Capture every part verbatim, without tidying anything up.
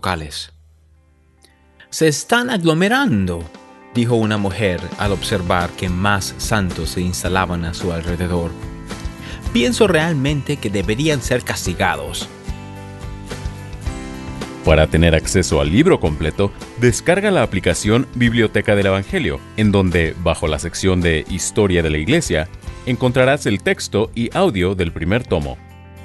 locales. «Se están aglomerando», dijo una mujer al observar que más santos se instalaban a su alrededor. «Pienso realmente que deberían ser castigados». Para tener acceso al libro completo, descarga la aplicación Biblioteca del Evangelio, en donde, bajo la sección de Historia de la Iglesia, encontrarás el texto y audio del primer tomo.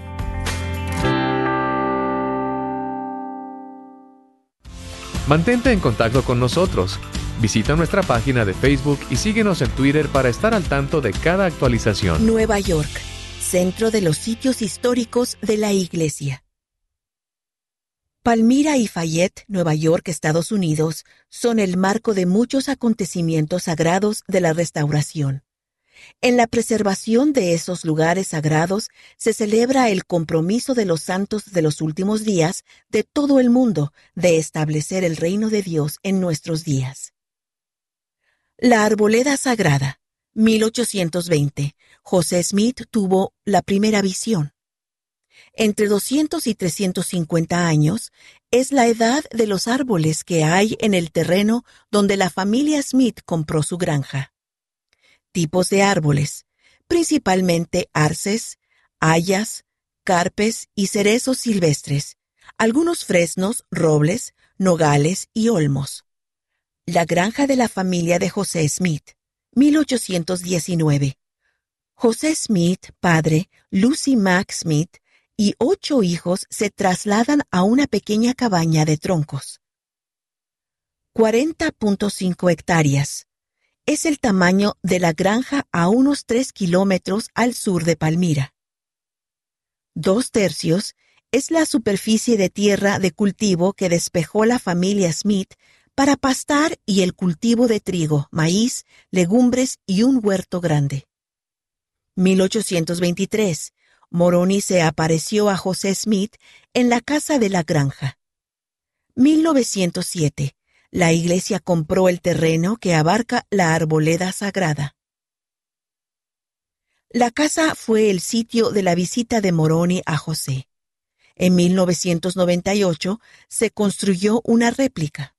Mantente en contacto con nosotros. Visita nuestra página de Facebook y síguenos en Twitter para estar al tanto de cada actualización. Nueva York, centro de los sitios históricos de la Iglesia. Palmyra y Fayette, Nueva York, Estados Unidos, son el marco de muchos acontecimientos sagrados de la restauración. En la preservación de esos lugares sagrados se celebra el compromiso de los santos de los últimos días de todo el mundo de establecer el reino de Dios en nuestros días. La Arboleda Sagrada, mil ochocientos veinte. José Smith tuvo la primera visión. Entre doscientos y trescientos cincuenta años es la edad de los árboles que hay en el terreno donde la familia Smith compró su granja. Tipos de árboles, principalmente arces, hayas, carpes y cerezos silvestres, algunos fresnos, robles, nogales y olmos. La granja de la familia de José Smith, mil ochocientos diecinueve. José Smith, padre, Lucy Mack Smith, y ocho hijos se trasladan a una pequeña cabaña de troncos. cuarenta punto cinco hectáreas. Es el tamaño de la granja a unos tres kilómetros al sur de Palmyra. Dos tercios es la superficie de tierra de cultivo que despejó la familia Smith para pastar y el cultivo de trigo, maíz, legumbres y un huerto grande. mil ochocientos veintitrés. Moroni se apareció a José Smith en la casa de la granja. mil novecientos siete. La iglesia compró el terreno que abarca la Arboleda Sagrada. La casa fue el sitio de la visita de Moroni a José. En mil novecientos noventa y ocho se construyó una réplica.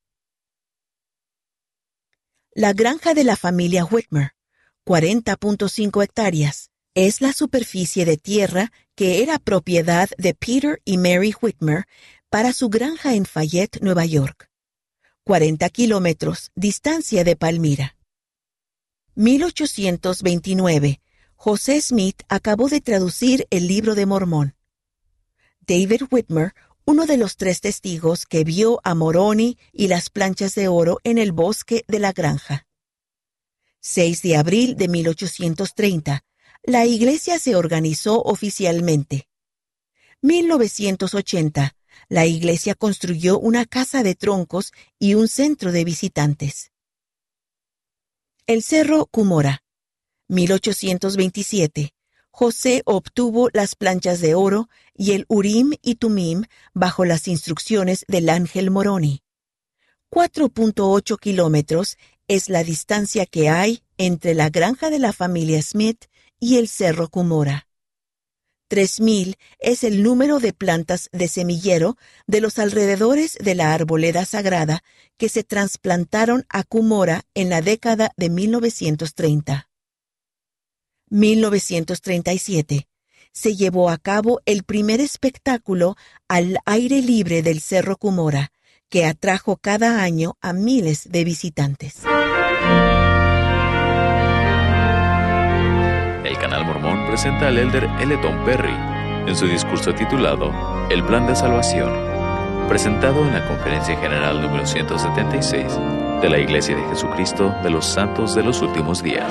La granja de la familia Whitmer, cuarenta punto cinco hectáreas. Es la superficie de tierra que era propiedad de Peter y Mary Whitmer para su granja en Fayette, Nueva York. cuarenta kilómetros, distancia de Palmyra. mil ochocientos veintinueve. José Smith acabó de traducir el Libro de Mormón. David Whitmer, uno de los tres testigos que vio a Moroni y las planchas de oro en el bosque de la granja. seis de abril de mil ochocientos treinta. La iglesia se organizó oficialmente. mil novecientos ochenta. La iglesia construyó una casa de troncos y un centro de visitantes. El Cerro Cumorah, mil ochocientos veintisiete. José obtuvo las planchas de oro y el Urim y Tumim bajo las instrucciones del ángel Moroni. cuatro punto ocho kilómetros es la distancia que hay entre la granja de la familia Smith y el Cerro Cumorah. Tres mil es el número de plantas de semillero de los alrededores de la Arboleda Sagrada que se trasplantaron a Cumorah en la década de mil novecientos treinta. mil novecientos treinta y siete. Se llevó a cabo el primer espectáculo al aire libre del Cerro Cumorah, que atrajo cada año a miles de visitantes. El Canal Mormón presenta al elder L. Tom Perry en su discurso titulado El Plan de Salvación, presentado en la Conferencia General número ciento setenta y seis de la Iglesia de Jesucristo de los Santos de los Últimos Días.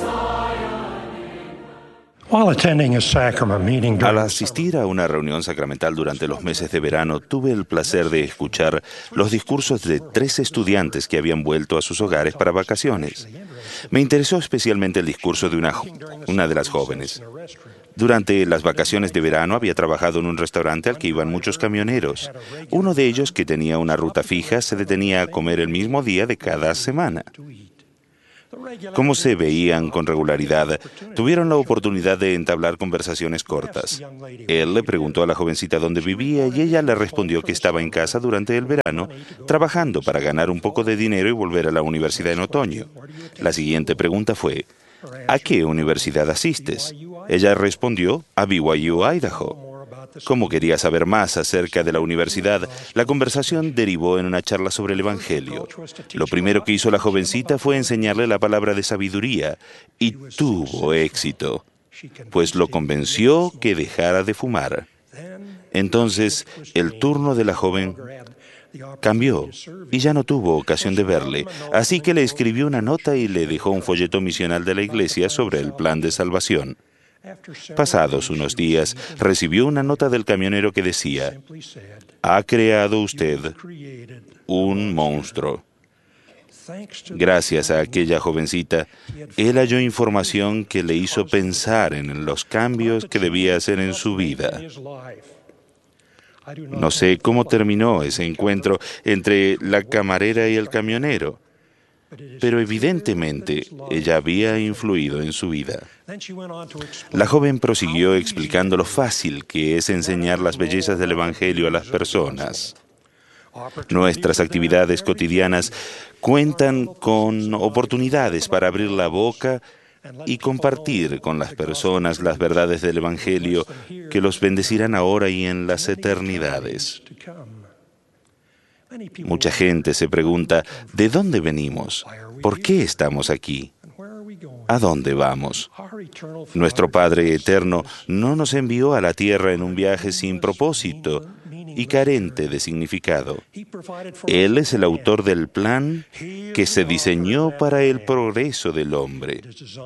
Al asistir a una reunión sacramental durante los meses de verano, tuve el placer de escuchar los discursos de tres estudiantes que habían vuelto a sus hogares para vacaciones. Me interesó especialmente el discurso de una, una de las jóvenes. Durante las vacaciones de verano había trabajado en un restaurante al que iban muchos camioneros. Uno de ellos, que tenía una ruta fija, se detenía a comer el mismo día de cada semana. Como se veían con regularidad, tuvieron la oportunidad de entablar conversaciones cortas. Él le preguntó a la jovencita dónde vivía y ella le respondió que estaba en casa durante el verano, trabajando para ganar un poco de dinero y volver a la universidad en otoño. La siguiente pregunta fue, ¿a qué universidad asistes? Ella respondió, a B Y U, Idaho. Como quería saber más acerca de la universidad, la conversación derivó en una charla sobre el Evangelio. Lo primero que hizo la jovencita fue enseñarle la palabra de sabiduría, y tuvo éxito, pues lo convenció que dejara de fumar. Entonces, el turno de la joven cambió y ya no tuvo ocasión de verle, así que le escribió una nota y le dejó un folleto misional de la iglesia sobre el plan de salvación. Pasados unos días, recibió una nota del camionero que decía, «Ha creado usted un monstruo». Gracias a aquella jovencita, él halló información que le hizo pensar en los cambios que debía hacer en su vida. No sé cómo terminó ese encuentro entre la camarera y el camionero, pero evidentemente ella había influido en su vida. La joven prosiguió explicando lo fácil que es enseñar las bellezas del Evangelio a las personas. Nuestras actividades cotidianas cuentan con oportunidades para abrir la boca y compartir con las personas las verdades del Evangelio que los bendecirán ahora y en las eternidades. Mucha gente se pregunta, ¿de dónde venimos? ¿Por qué estamos aquí? ¿A dónde vamos? Nuestro Padre Eterno no nos envió a la tierra en un viaje sin propósito y carente de significado. Él es el autor del plan que se diseñó para el progreso del hombre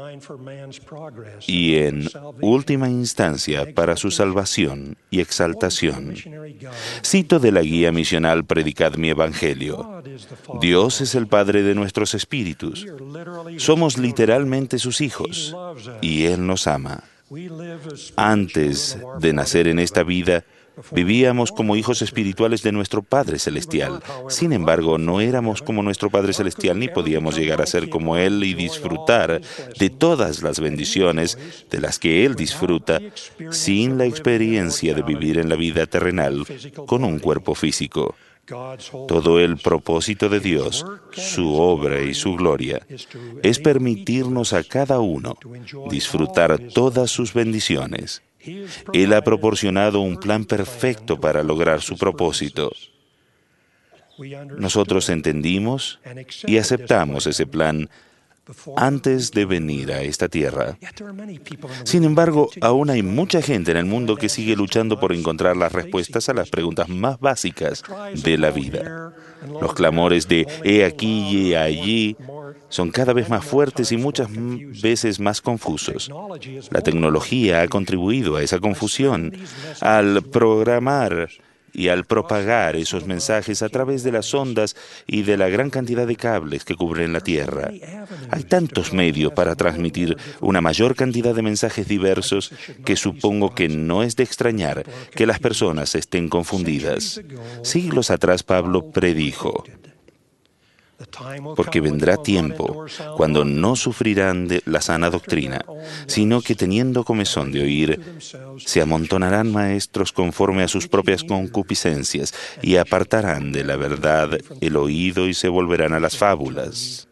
y, en última instancia, para su salvación y exaltación. Cito de la guía misional Predicad mi Evangelio. Dios es el Padre de nuestros espíritus. Somos literalmente sus hijos y Él nos ama. Antes de nacer en esta vida, vivíamos como hijos espirituales de nuestro Padre Celestial. Sin embargo, no éramos como nuestro Padre Celestial ni podíamos llegar a ser como Él y disfrutar de todas las bendiciones de las que Él disfruta sin la experiencia de vivir en la vida terrenal con un cuerpo físico. Todo el propósito de Dios, su obra y su gloria, es permitirnos a cada uno disfrutar todas sus bendiciones. Él ha proporcionado un plan perfecto para lograr su propósito. Nosotros entendimos y aceptamos ese plan antes de venir a esta tierra. Sin embargo, aún hay mucha gente en el mundo que sigue luchando por encontrar las respuestas a las preguntas más básicas de la vida. Los clamores de «he aquí y he allí» son cada vez más fuertes y muchas veces más confusos. La tecnología ha contribuido a esa confusión al programar y al propagar esos mensajes a través de las ondas y de la gran cantidad de cables que cubren la Tierra. Hay tantos medios para transmitir una mayor cantidad de mensajes diversos que supongo que no es de extrañar que las personas estén confundidas. Siglos atrás Pablo predijo: porque vendrá tiempo cuando no sufrirán de la sana doctrina, sino que teniendo comezón de oír, se amontonarán maestros conforme a sus propias concupiscencias y apartarán de la verdad el oído y se volverán a las fábulas.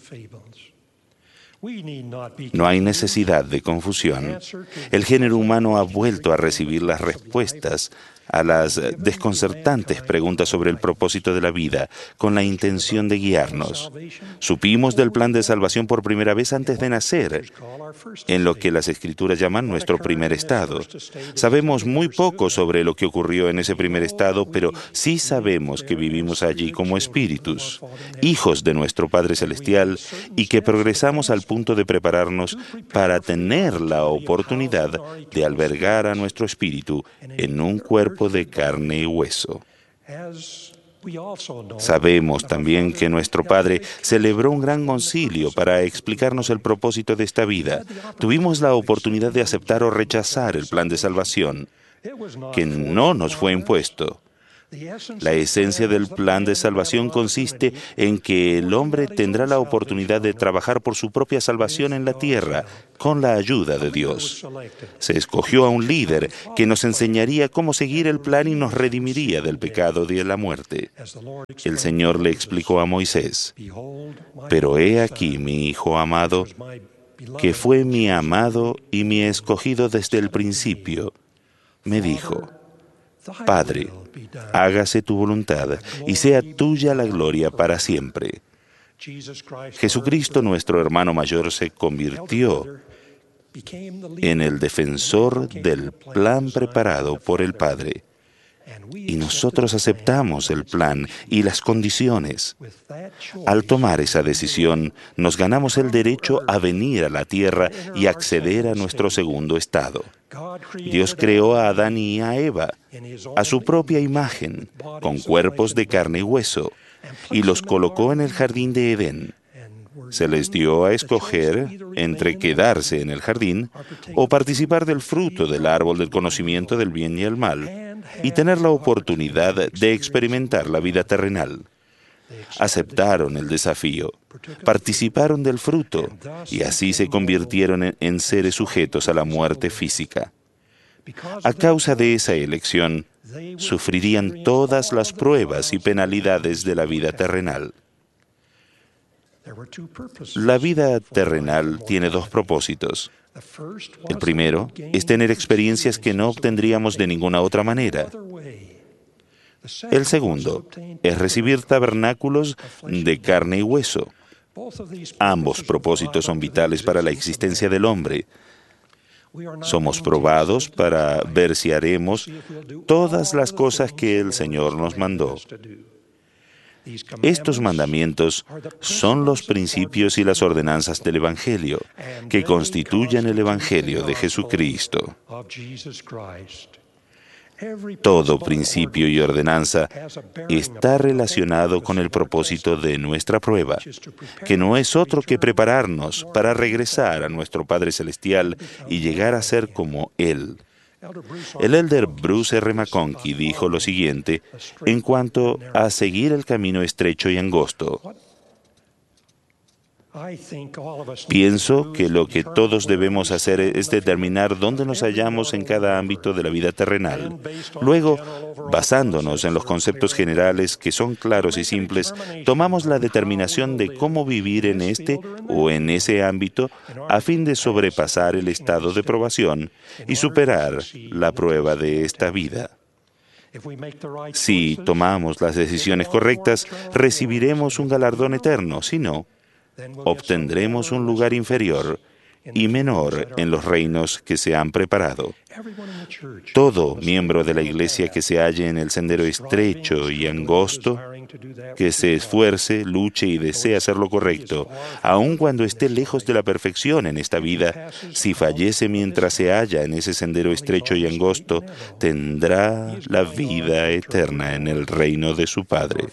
No hay necesidad de confusión. El género humano ha vuelto a recibir las respuestas a las desconcertantes preguntas sobre el propósito de la vida, con la intención de guiarnos. Supimos del plan de salvación por primera vez antes de nacer, en lo que las Escrituras llaman nuestro primer estado. Sabemos muy poco sobre lo que ocurrió en ese primer estado, pero sí sabemos que vivimos allí como espíritus, hijos de nuestro Padre Celestial, y que progresamos al punto de prepararnos para tener la oportunidad de albergar a nuestro espíritu en un cuerpo de carne y hueso. Sabemos también que nuestro Padre celebró un gran concilio para explicarnos el propósito de esta vida. Tuvimos la oportunidad de aceptar o rechazar el plan de salvación, que no nos fue impuesto. La esencia del plan de salvación consiste en que el hombre tendrá la oportunidad de trabajar por su propia salvación en la tierra con la ayuda de Dios. Se escogió a un líder que nos enseñaría cómo seguir el plan y nos redimiría del pecado y de la muerte. El Señor le explicó a Moisés: «Pero he aquí mi Hijo amado, que fue mi amado y mi escogido desde el principio. Me dijo: Padre, hágase tu voluntad y sea tuya la gloria para siempre». Jesucristo, nuestro hermano mayor, se convirtió en el defensor del plan preparado por el Padre. Y nosotros aceptamos el plan y las condiciones. Al tomar esa decisión, nos ganamos el derecho a venir a la tierra y acceder a nuestro segundo estado. Dios creó a Adán y a Eva a su propia imagen, con cuerpos de carne y hueso, y los colocó en el jardín de Edén. Se les dio a escoger entre quedarse en el jardín o participar del fruto del árbol del conocimiento del bien y el mal, y tener la oportunidad de experimentar la vida terrenal. Aceptaron el desafío, participaron del fruto, y así se convirtieron en, en seres sujetos a la muerte física. A causa de esa elección, sufrirían todas las pruebas y penalidades de la vida terrenal. La vida terrenal tiene dos propósitos. El primero es tener experiencias que no obtendríamos de ninguna otra manera. El segundo es recibir tabernáculos de carne y hueso. Ambos propósitos son vitales para la existencia del hombre. Somos probados para ver si haremos todas las cosas que el Señor nos mandó. Estos mandamientos son los principios y las ordenanzas del Evangelio, que constituyen el Evangelio de Jesucristo. Todo principio y ordenanza está relacionado con el propósito de nuestra prueba, que no es otro que prepararnos para regresar a nuestro Padre Celestial y llegar a ser como Él. El elder Bruce R. McConkie dijo lo siguiente en cuanto a seguir el camino estrecho y angosto: pienso que lo que todos debemos hacer es determinar dónde nos hallamos en cada ámbito de la vida terrenal. Luego, basándonos en los conceptos generales que son claros y simples, tomamos la determinación de cómo vivir en este o en ese ámbito a fin de sobrepasar el estado de probación y superar la prueba de esta vida. Si tomamos las decisiones correctas, recibiremos un galardón eterno. Si no, obtendremos un lugar inferior y menor en los reinos que se han preparado. Todo miembro de la Iglesia que se halle en el sendero estrecho y angosto, que se esfuerce, luche y desee hacer lo correcto, aun cuando esté lejos de la perfección en esta vida, si fallece mientras se halla en ese sendero estrecho y angosto, tendrá la vida eterna en el reino de su Padre.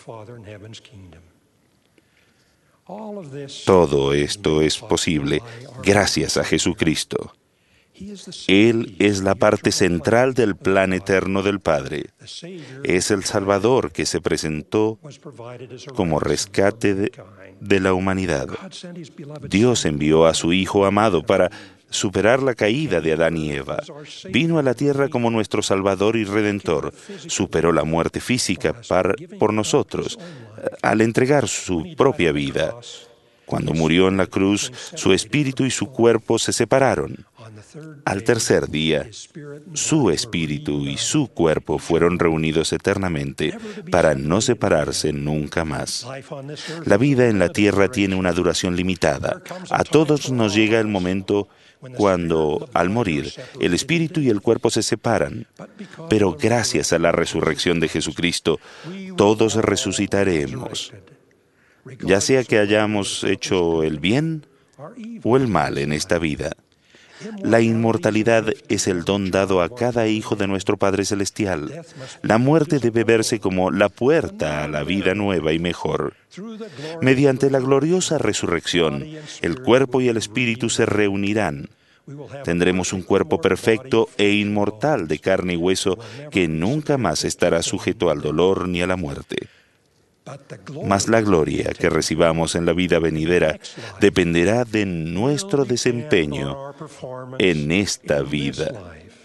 Todo esto es posible gracias a Jesucristo. Él es la parte central del plan eterno del Padre. Es el Salvador que se presentó como rescate de, de la humanidad. Dios envió a su Hijo amado para superar la caída de Adán y Eva. Vino a la tierra como nuestro Salvador y Redentor. Superó la muerte física para, por nosotros al entregar su propia vida. Cuando murió en la cruz, su espíritu y su cuerpo se separaron. Al tercer día, su espíritu y su cuerpo fueron reunidos eternamente para no separarse nunca más. La vida en la tierra tiene una duración limitada. A todos nos llega el momento cuando, al morir, el espíritu y el cuerpo se separan. Pero gracias a la resurrección de Jesucristo, todos resucitaremos. Ya sea que hayamos hecho el bien o el mal en esta vida. La inmortalidad es el don dado a cada hijo de nuestro Padre Celestial. La muerte debe verse como la puerta a la vida nueva y mejor. Mediante la gloriosa resurrección, el cuerpo y el espíritu se reunirán. Tendremos un cuerpo perfecto e inmortal de carne y hueso que nunca más estará sujeto al dolor ni a la muerte. Mas la gloria que recibamos en la vida venidera dependerá de nuestro desempeño en esta vida.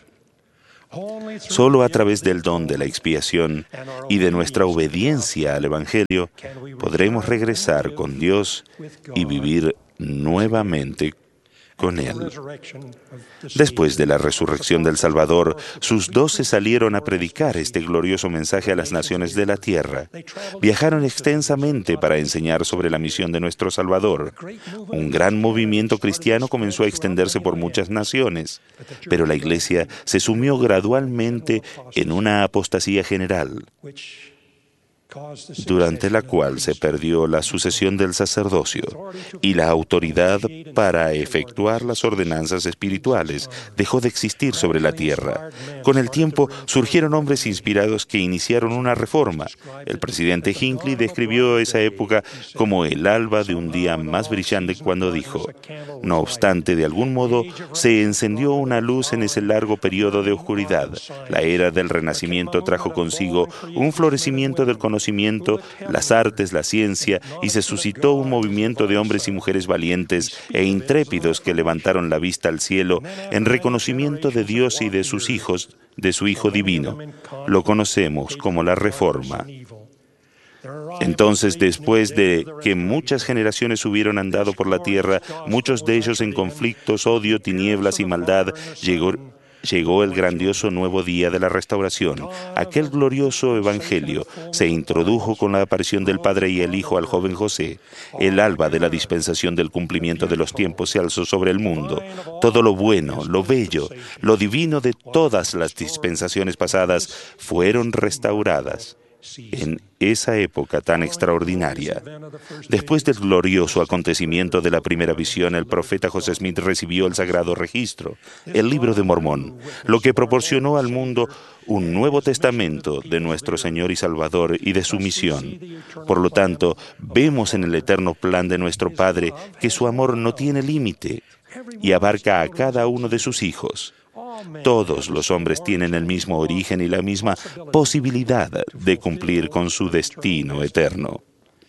Solo a través del don de la expiación y de nuestra obediencia al Evangelio podremos regresar con Dios y vivir nuevamente con Él. Después de la resurrección del Salvador, sus doce salieron a predicar este glorioso mensaje a las naciones de la tierra. Viajaron extensamente para enseñar sobre la misión de nuestro Salvador. Un gran movimiento cristiano comenzó a extenderse por muchas naciones, pero la Iglesia se sumió gradualmente en una apostasía general, durante la cual se perdió la sucesión del sacerdocio y la autoridad para efectuar las ordenanzas espirituales dejó de existir sobre la tierra. Con el tiempo surgieron hombres inspirados que iniciaron una reforma. El presidente Hinckley describió esa época como el alba de un día más brillante cuando dijo: no obstante, de algún modo se encendió una luz en ese largo periodo de oscuridad. La era del Renacimiento trajo consigo un florecimiento del conocimiento, las artes, la ciencia, y se suscitó un movimiento de hombres y mujeres valientes e intrépidos que levantaron la vista al cielo en reconocimiento de Dios y de sus hijos, de su Hijo Divino. Lo conocemos como la Reforma. Entonces, después de que muchas generaciones hubieron andado por la tierra, muchos de ellos en conflictos, odio, tinieblas y maldad, llegó Llegó el grandioso nuevo día de la restauración. Aquel glorioso evangelio se introdujo con la aparición del Padre y el Hijo al joven José. El alba de la dispensación del cumplimiento de los tiempos se alzó sobre el mundo. Todo lo bueno, lo bello, lo divino de todas las dispensaciones pasadas fueron restauradas en esa época tan extraordinaria. Después del glorioso acontecimiento de la primera visión, el profeta José Smith recibió el sagrado registro, el Libro de Mormón, lo que proporcionó al mundo un nuevo testamento de nuestro Señor y Salvador y de su misión. Por lo tanto, vemos en el eterno plan de nuestro Padre que su amor no tiene límite y abarca a cada uno de sus hijos. Todos los hombres tienen el mismo origen y la misma posibilidad de cumplir con su destino eterno.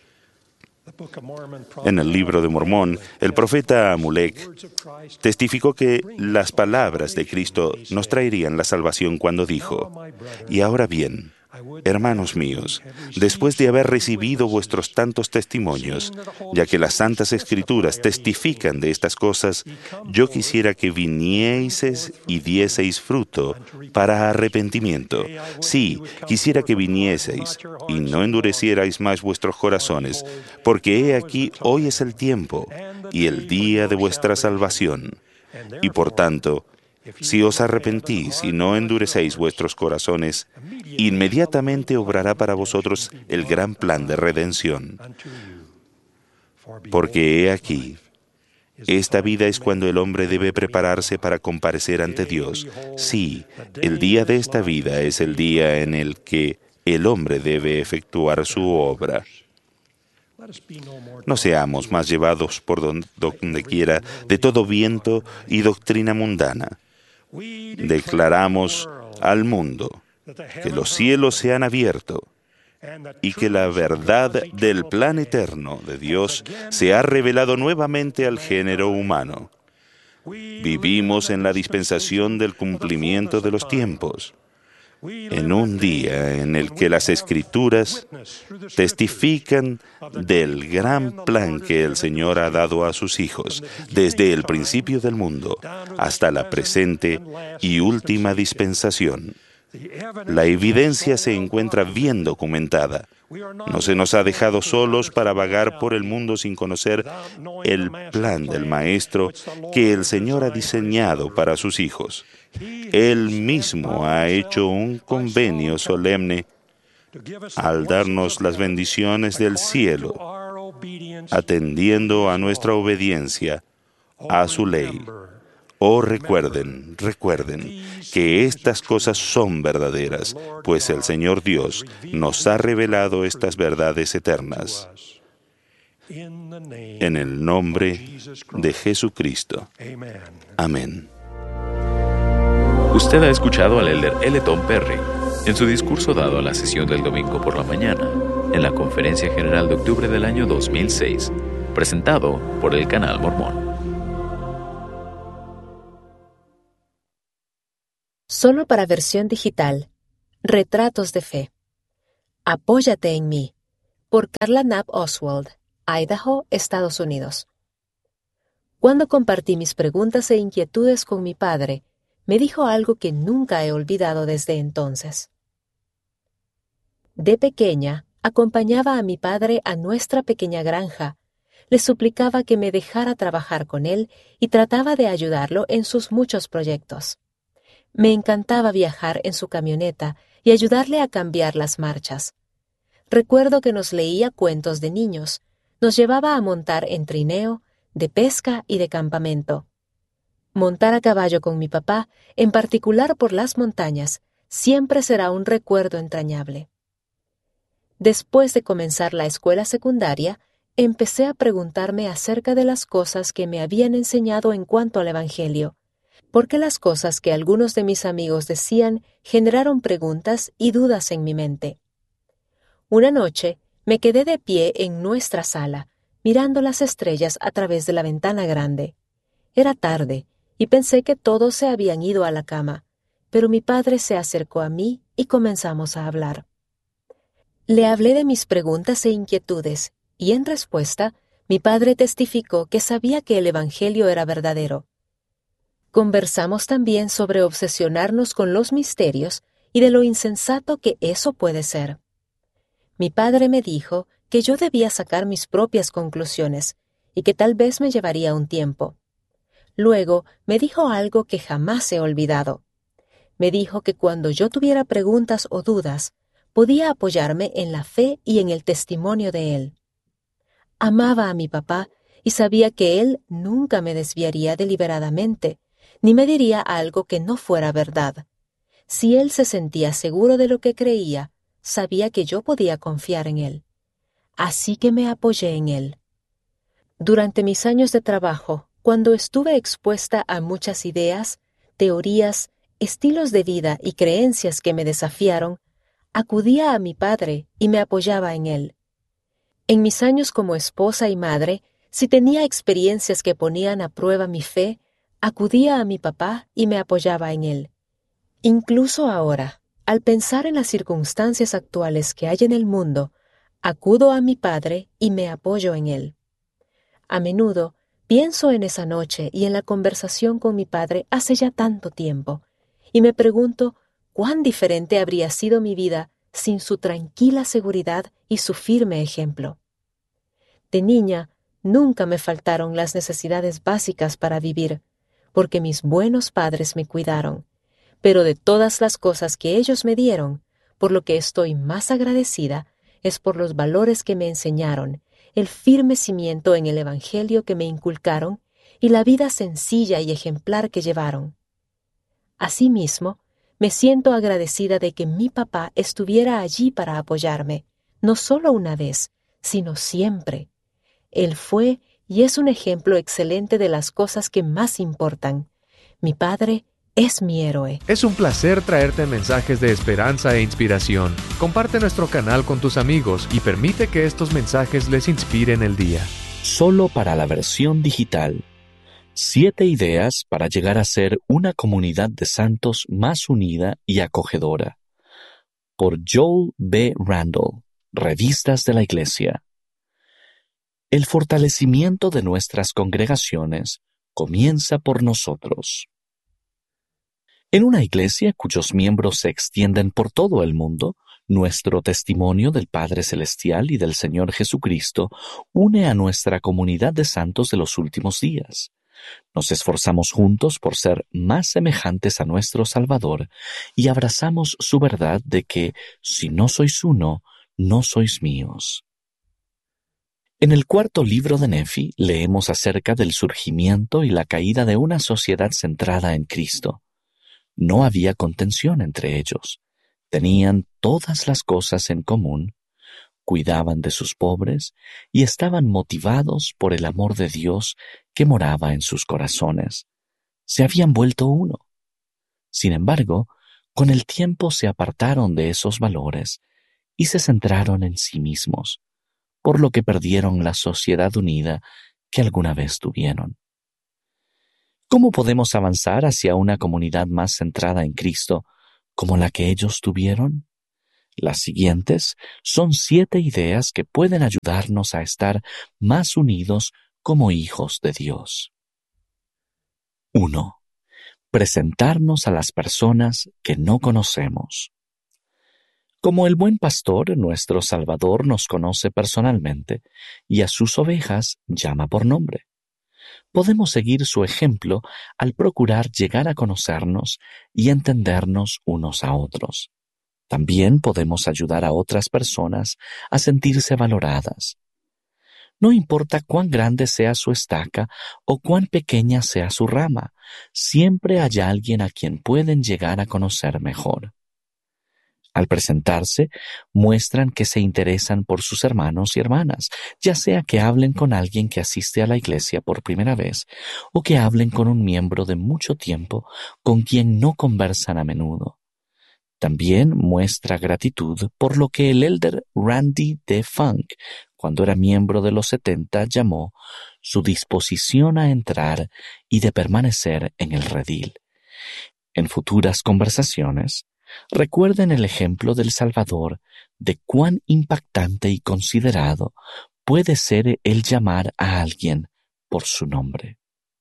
En el Libro de Mormón, el profeta Amulek testificó que las palabras de Cristo nos traerían la salvación cuando dijo: «Y ahora bien, hermanos míos, después de haber recibido vuestros tantos testimonios, ya que las Santas Escrituras testifican de estas cosas, yo quisiera que vinieseis y dieseis fruto para arrepentimiento. Sí, quisiera que vinieseis y no endurecierais más vuestros corazones, porque he aquí hoy es el tiempo y el día de vuestra salvación. Y por tanto, si os arrepentís y no endurecéis vuestros corazones, inmediatamente obrará para vosotros el gran plan de redención. Porque he aquí, esta vida es cuando el hombre debe prepararse para comparecer ante Dios. Sí, el día de esta vida es el día en el que el hombre debe efectuar su obra. No seamos más llevados por donde quiera de todo viento y doctrina mundana. Declaramos al mundo que los cielos se han abierto y que la verdad del plan eterno de Dios se ha revelado nuevamente al género humano. Vivimos en la dispensación del cumplimiento de los tiempos, en un día en el que las Escrituras testifican del gran plan que el Señor ha dado a sus hijos desde el principio del mundo hasta la presente y última dispensación. La evidencia se encuentra bien documentada. No se nos ha dejado solos para vagar por el mundo sin conocer el plan del Maestro que el Señor ha diseñado para sus hijos. Él mismo ha hecho un convenio solemne al darnos las bendiciones del cielo, atendiendo a nuestra obediencia a su ley. Oh, recuerden, recuerden que estas cosas son verdaderas, pues el Señor Dios nos ha revelado estas verdades eternas. En el nombre de Jesucristo. Amén. Usted ha escuchado al elder L. Tom Perry en su discurso dado a la sesión del domingo por la mañana en la Conferencia General de octubre del año dos mil seis, presentado por el Canal Mormón. Solo para versión digital. Retratos de Fe. Apóyate en mí. Por Carla Knapp Oswald, Idaho, Estados Unidos. Cuando compartí mis preguntas e inquietudes con mi padre, me dijo algo que nunca he olvidado desde entonces. De pequeña, acompañaba a mi padre a nuestra pequeña granja. Le suplicaba que me dejara trabajar con él y trataba de ayudarlo en sus muchos proyectos. Me encantaba viajar en su camioneta y ayudarle a cambiar las marchas. Recuerdo que nos leía cuentos de niños, nos llevaba a montar en trineo, de pesca y de campamento. Montar a caballo con mi papá, en particular por las montañas, siempre será un recuerdo entrañable. Después de comenzar la escuela secundaria, empecé a preguntarme acerca de las cosas que me habían enseñado en cuanto al Evangelio, porque las cosas que algunos de mis amigos decían generaron preguntas y dudas en mi mente. Una noche me quedé de pie en nuestra sala, mirando las estrellas a través de la ventana grande. Era tarde, y pensé que todos se habían ido a la cama, pero mi padre se acercó a mí y comenzamos a hablar. Le hablé de mis preguntas e inquietudes, y en respuesta, mi padre testificó que sabía que el Evangelio era verdadero. Conversamos también sobre obsesionarnos con los misterios y de lo insensato que eso puede ser. Mi padre me dijo que yo debía sacar mis propias conclusiones y que tal vez me llevaría un tiempo. Luego me dijo algo que jamás he olvidado. Me dijo que cuando yo tuviera preguntas o dudas, podía apoyarme en la fe y en el testimonio de él. Amaba a mi papá y sabía que él nunca me desviaría deliberadamente, ni me diría algo que no fuera verdad. Si él se sentía seguro de lo que creía, sabía que yo podía confiar en él. Así que me apoyé en él. Durante mis años de trabajo, cuando estuve expuesta a muchas ideas, teorías, estilos de vida y creencias que me desafiaron, acudía a mi padre y me apoyaba en él. En mis años como esposa y madre, si tenía experiencias que ponían a prueba mi fe, acudía a mi papá y me apoyaba en él. Incluso ahora, al pensar en las circunstancias actuales que hay en el mundo, acudo a mi padre y me apoyo en él. A menudo pienso en esa noche y en la conversación con mi padre hace ya tanto tiempo, y me pregunto cuán diferente habría sido mi vida sin su tranquila seguridad y su firme ejemplo. De niña, nunca me faltaron las necesidades básicas para vivir, porque mis buenos padres me cuidaron, pero de todas las cosas que ellos me dieron, por lo que estoy más agradecida es por los valores que me enseñaron, el firme cimiento en el Evangelio que me inculcaron y la vida sencilla y ejemplar que llevaron. Asimismo, me siento agradecida de que mi papá estuviera allí para apoyarme, no solo una vez, sino siempre. Él fue y es un ejemplo excelente de las cosas que más importan. Mi padre es mi héroe. Es un placer traerte mensajes de esperanza e inspiración. Comparte nuestro canal con tus amigos y permite que estos mensajes les inspiren el día. Solo para la versión digital. Siete ideas para llegar a ser una comunidad de santos más unida y acogedora. Por Joel B. Randall, Revistas de la Iglesia. El fortalecimiento de nuestras congregaciones comienza por nosotros. En una iglesia cuyos miembros se extienden por todo el mundo, nuestro testimonio del Padre Celestial y del Señor Jesucristo une a nuestra comunidad de santos de los últimos días. Nos esforzamos juntos por ser más semejantes a nuestro Salvador y abrazamos su verdad de que, si no sois uno, no sois míos. En el cuarto libro de Nefi leemos acerca del surgimiento y la caída de una sociedad centrada en Cristo. No había contención entre ellos. Tenían todas las cosas en común. cuidaban de sus pobres y estaban motivados por el amor de Dios que moraba en sus corazones. Se habían vuelto uno. Sin embargo, con el tiempo se apartaron de esos valores y se centraron en sí mismos, por lo que perdieron la sociedad unida que alguna vez tuvieron. ¿Cómo podemos avanzar hacia una comunidad más centrada en Cristo como la que ellos tuvieron? Las siguientes son siete ideas que pueden ayudarnos a estar más unidos como hijos de Dios. uno. Presentarnos a las personas que no conocemos. Como el buen pastor, nuestro Salvador nos conoce personalmente y a sus ovejas llama por nombre. Podemos seguir su ejemplo al procurar llegar a conocernos y entendernos unos a otros. También podemos ayudar a otras personas a sentirse valoradas. No importa cuán grande sea su estaca o cuán pequeña sea su rama, siempre hay alguien a quien pueden llegar a conocer mejor. Al presentarse, muestran que se interesan por sus hermanos y hermanas, ya sea que hablen con alguien que asiste a la iglesia por primera vez o que hablen con un miembro de mucho tiempo con quien no conversan a menudo. También muestra gratitud por lo que el elder Randy D. Funk, cuando era miembro de los setenta, llamó su disposición a entrar y de permanecer en el redil. En futuras conversaciones, recuerden el ejemplo del Salvador de cuán impactante y considerado puede ser el llamar a alguien por su nombre.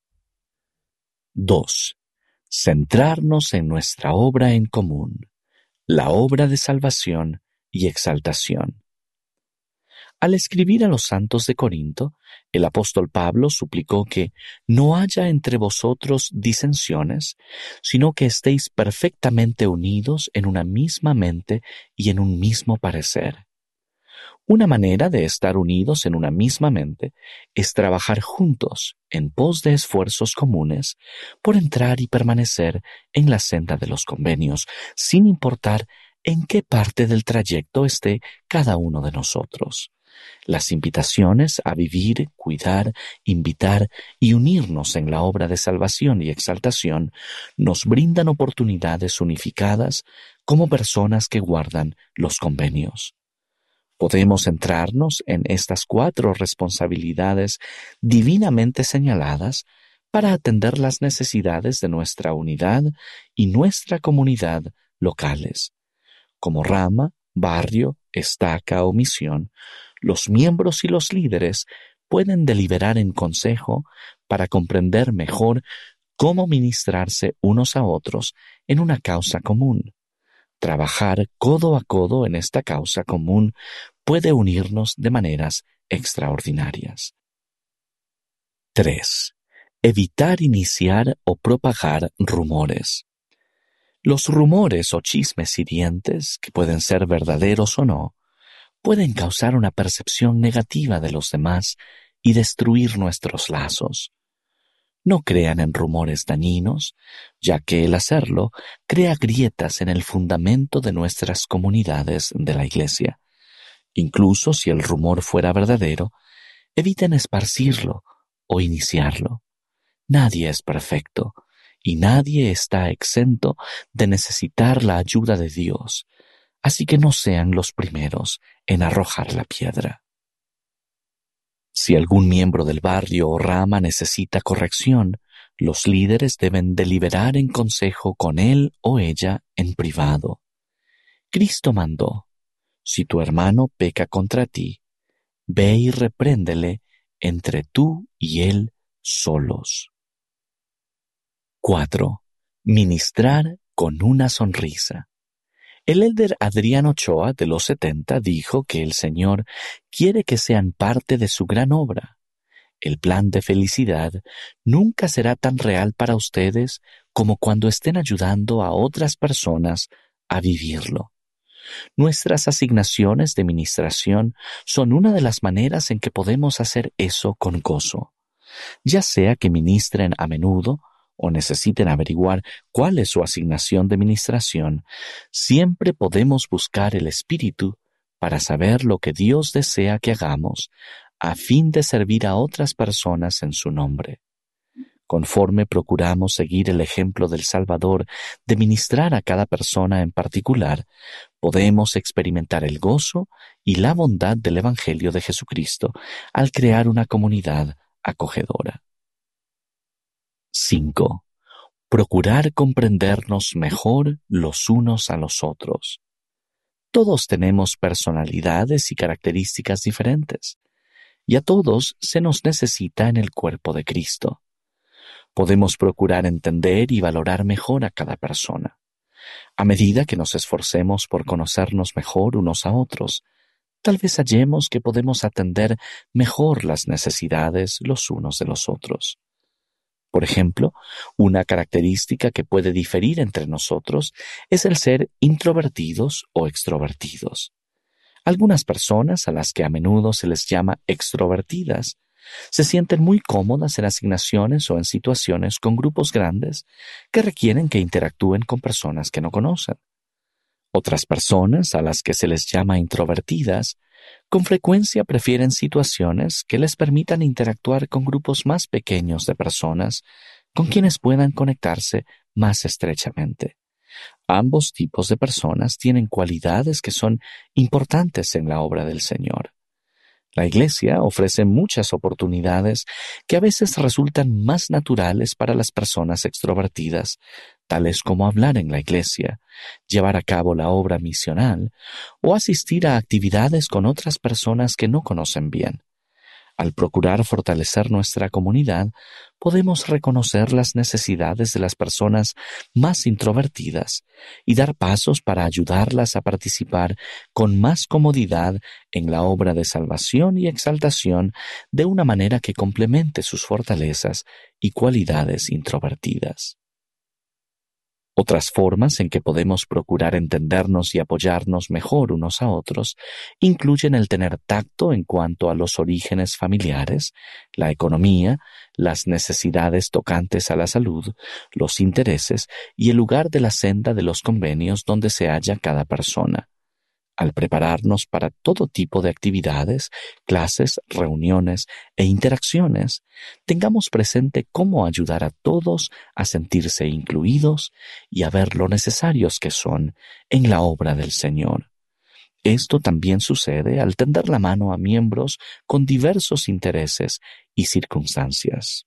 dos. Centrarnos en nuestra obra en común, la obra de salvación y exaltación. Al escribir a los santos de Corinto, el apóstol Pablo suplicó que no haya entre vosotros disensiones, sino que estéis perfectamente unidos en una misma mente y en un mismo parecer. Una manera de estar unidos en una misma mente es trabajar juntos en pos de esfuerzos comunes por entrar y permanecer en la senda de los convenios, sin importar en qué parte del trayecto esté cada uno de nosotros. Las invitaciones a vivir, cuidar, invitar y unirnos en la obra de salvación y exaltación nos brindan oportunidades unificadas como personas que guardan los convenios. Podemos centrarnos en estas cuatro responsabilidades divinamente señaladas para atender las necesidades de nuestra unidad y nuestra comunidad locales. Como rama, barrio, estaca o misión, los miembros y los líderes pueden deliberar en consejo para comprender mejor cómo ministrarse unos a otros en una causa común. Trabajar codo a codo en esta causa común puede unirnos de maneras extraordinarias. tres. Evitar iniciar o propagar rumores. Los rumores o chismes hirientes, que pueden ser verdaderos o no, pueden causar una percepción negativa de los demás y destruir nuestros lazos. No crean en rumores dañinos, ya que el hacerlo crea grietas en el fundamento de nuestras comunidades de la Iglesia. Incluso si el rumor fuera verdadero, eviten esparcirlo o iniciarlo. Nadie es perfecto y nadie está exento de necesitar la ayuda de Dios, así que no sean los primeros en arrojar la piedra. Si algún miembro del barrio o rama necesita corrección, los líderes deben deliberar en consejo con él o ella en privado. Cristo mandó: si tu hermano peca contra ti, ve y repréndele entre tú y él solos. cuatro. Ministrar con una sonrisa. El elder Adrián Ochoa de los setenta dijo que el Señor quiere que sean parte de su gran obra. El plan de felicidad nunca será tan real para ustedes como cuando estén ayudando a otras personas a vivirlo. Nuestras asignaciones de ministración son una de las maneras en que podemos hacer eso con gozo. Ya sea que ministren a menudo o necesiten averiguar cuál es su asignación de ministración, siempre podemos buscar el espíritu para saber lo que Dios desea que hagamos, a fin de servir a otras personas en su nombre. Conforme procuramos seguir el ejemplo del Salvador de ministrar a cada persona en particular, podemos experimentar el gozo y la bondad del Evangelio de Jesucristo al crear una comunidad acogedora. cinco. Procurar comprendernos mejor los unos a los otros. Todos tenemos personalidades y características diferentes, y a todos se nos necesita en el cuerpo de Cristo. Podemos procurar entender y valorar mejor a cada persona. A medida que nos esforcemos por conocernos mejor unos a otros, tal vez hallemos que podemos atender mejor las necesidades los unos de los otros. Por ejemplo, una característica que puede diferir entre nosotros es el ser introvertidos o extrovertidos. Algunas personas, a las que a menudo se les llama extrovertidas, se sienten muy cómodas en asignaciones o en situaciones con grupos grandes que requieren que interactúen con personas que no conocen. Otras personas, a las que se les llama introvertidas, con frecuencia prefieren situaciones que les permitan interactuar con grupos más pequeños de personas con quienes puedan conectarse más estrechamente. Ambos tipos de personas tienen cualidades que son importantes en la obra del Señor. La Iglesia ofrece muchas oportunidades que a veces resultan más naturales para las personas extrovertidas, tales como hablar en la Iglesia, llevar a cabo la obra misional o asistir a actividades con otras personas que no conocen bien. Al procurar fortalecer nuestra comunidad, podemos reconocer las necesidades de las personas más introvertidas y dar pasos para ayudarlas a participar con más comodidad en la obra de salvación y exaltación de una manera que complemente sus fortalezas y cualidades introvertidas. Otras formas en que podemos procurar entendernos y apoyarnos mejor unos a otros incluyen el tener tacto en cuanto a los orígenes familiares, la economía, las necesidades tocantes a la salud, los intereses y el lugar de la senda de los convenios donde se halla cada persona. Al prepararnos para todo tipo de actividades, clases, reuniones e interacciones, tengamos presente cómo ayudar a todos a sentirse incluidos y a ver lo necesarios que son en la obra del Señor. Esto también sucede al tender la mano a miembros con diversos intereses y circunstancias.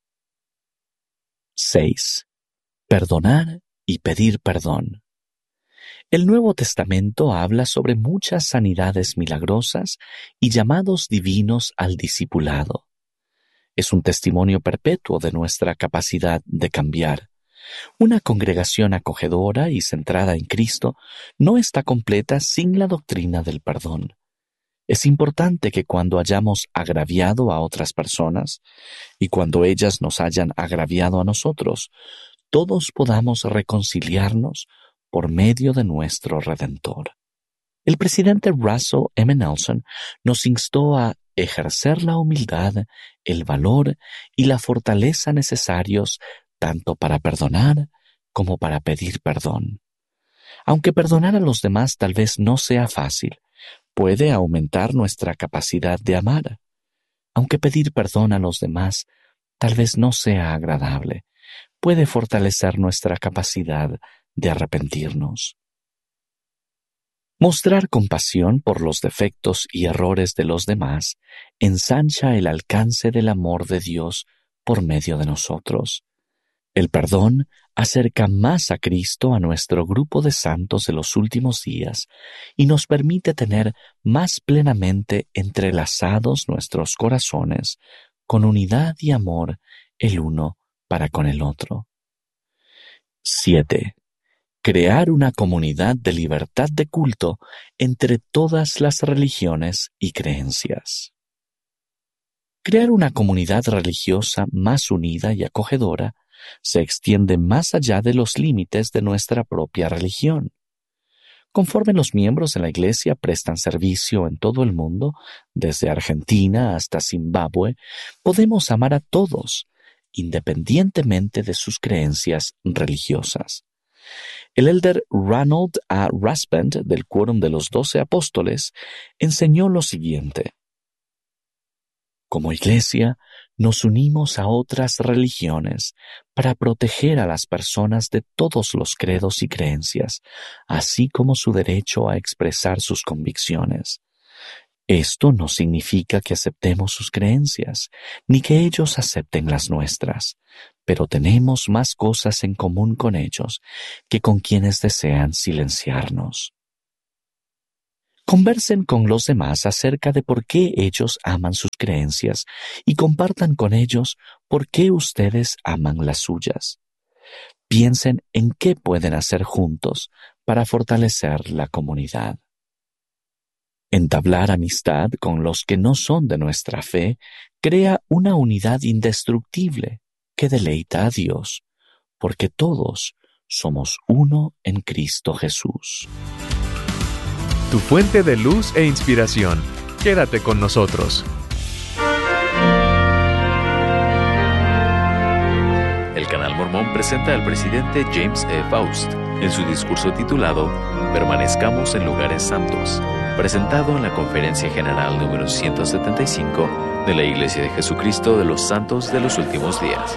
seis. Perdonar y pedir perdón. El Nuevo Testamento habla sobre muchas sanidades milagrosas y llamados divinos al discipulado. Es un testimonio perpetuo de nuestra capacidad de cambiar. Una congregación acogedora y centrada en Cristo no está completa sin la doctrina del perdón. Es importante que cuando hayamos agraviado a otras personas y cuando ellas nos hayan agraviado a nosotros, todos podamos reconciliarnos por medio de nuestro Redentor. El presidente Russell M. Nelson nos instó a ejercer la humildad, el valor y la fortaleza necesarios tanto para perdonar como para pedir perdón. Aunque perdonar a los demás tal vez no sea fácil, puede aumentar nuestra capacidad de amar. Aunque pedir perdón a los demás tal vez no sea agradable, puede fortalecer nuestra capacidad de arrepentirnos. Mostrar compasión por los defectos y errores de los demás ensancha el alcance del amor de Dios por medio de nosotros. El perdón acerca más a Cristo a nuestro grupo de santos de los últimos días y nos permite tener más plenamente entrelazados nuestros corazones con unidad y amor el uno para con el otro. siete. Crear una comunidad de libertad de culto entre todas las religiones y creencias. Crear una comunidad religiosa más unida y acogedora se extiende más allá de los límites de nuestra propia religión. Conforme los miembros de la Iglesia prestan servicio en todo el mundo, desde Argentina hasta Zimbabue, podemos amar a todos, independientemente de sus creencias religiosas. El elder Ranald A. Rasband, del Quórum de los Doce Apóstoles, enseñó lo siguiente: como iglesia, nos unimos a otras religiones para proteger a las personas de todos los credos y creencias, así como su derecho a expresar sus convicciones. Esto no significa que aceptemos sus creencias, ni que ellos acepten las nuestras, pero tenemos más cosas en común con ellos que con quienes desean silenciarnos. Conversen con los demás acerca de por qué ellos aman sus creencias y compartan con ellos por qué ustedes aman las suyas. Piensen en qué pueden hacer juntos para fortalecer la comunidad. Entablar amistad con los que no son de nuestra fe crea una unidad indestructible que deleita a Dios, porque todos somos uno en Cristo Jesús. Tu fuente de luz e inspiración. Quédate con nosotros. El Canal Mormón presenta al presidente James E. Faust en su discurso titulado Permanezcamos en lugares santos, presentado en la Conferencia General número ciento setenta y cinco de la Iglesia de Jesucristo de los Santos de los Últimos Días.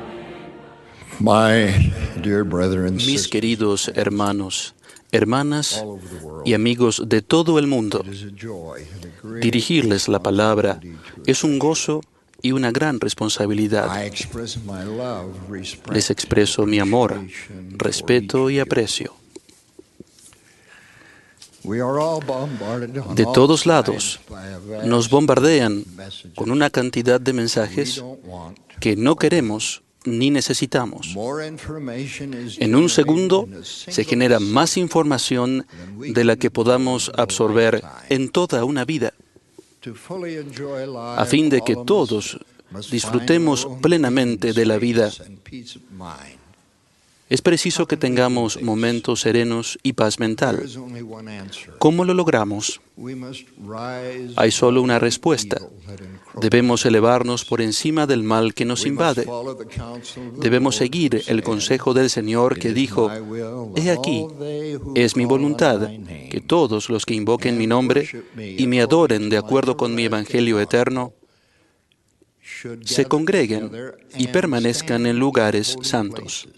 Mis queridos hermanos, hermanas y amigos de todo el mundo, dirigirles la palabra es un gozo y una gran responsabilidad. Les expreso mi amor, respeto y aprecio. De todos lados nos bombardean con una cantidad de mensajes que no queremos ni necesitamos. En un segundo se genera más información de la que podamos absorber en toda una vida. A fin de que todos disfrutemos plenamente de la vida, es preciso que tengamos momentos serenos y paz mental. ¿Cómo lo logramos? Hay solo una respuesta. Debemos elevarnos por encima del mal que nos invade. Debemos seguir el consejo del Señor que dijo: «He aquí, es mi voluntad que todos los que invoquen mi nombre y me adoren de acuerdo con mi evangelio eterno, se congreguen y permanezcan en lugares santos».